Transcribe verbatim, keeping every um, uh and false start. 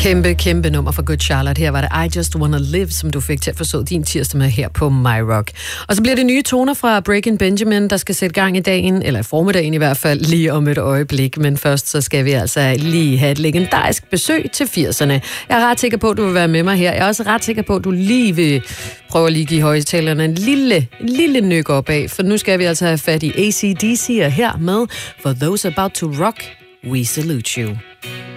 Kæmpe, kæmpe nummer for Good Charlotte. Her var det I Just Wanna Live, som du fik til at forstå din tirsdag med her på My Rock. Og så bliver det nye toner fra Breaking Benjamin, der skal sætte gang i dagen, eller i formiddagen i hvert fald, lige om et øjeblik. Men først så skal vi altså lige have et legendarisk besøg til firserne. Jeg er ret sikker på, at du vil være med mig her. Jeg er også ret sikker på, at du lige vil prøve at lige give højtalerne en lille, en lille nyk opad. For nu skal vi altså have fat i A C D C, og her med For Those About to Rock, We Salute You.